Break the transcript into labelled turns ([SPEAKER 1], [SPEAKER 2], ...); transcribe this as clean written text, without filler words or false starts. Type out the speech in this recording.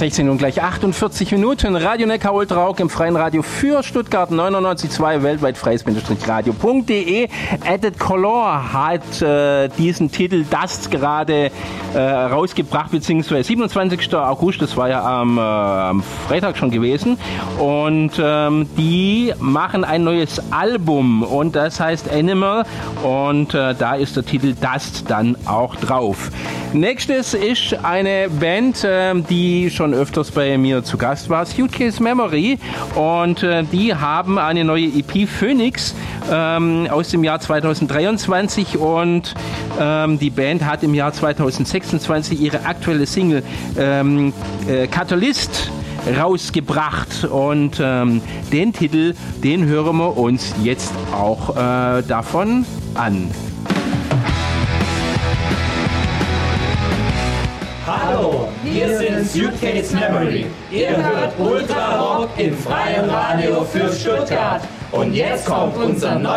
[SPEAKER 1] 16 und gleich 48 Minuten. Radio Neckar Ultrarock im freien Radio für Stuttgart 99.2, weltweit freies-radio.de. Added Color hat diesen Titel Dust gerade rausgebracht, beziehungsweise 27. August, das war ja am Freitag schon gewesen. Und die machen ein neues Album und das heißt Animal und da ist der Titel Dust dann auch drauf. Nächstes ist eine Band, die schon öfters bei mir zu Gast war, Suitcase Memory, und die haben eine neue EP Phoenix aus dem Jahr 2023 und die Band hat im Jahr 2026 ihre aktuelle Single Catalyst rausgebracht und den Titel, den hören wir uns jetzt auch davon an.
[SPEAKER 2] Hallo, wir sind Suitcase Memory. Ihr hört Ultrarock im freien Radio für Stuttgart. Und jetzt kommt unser neues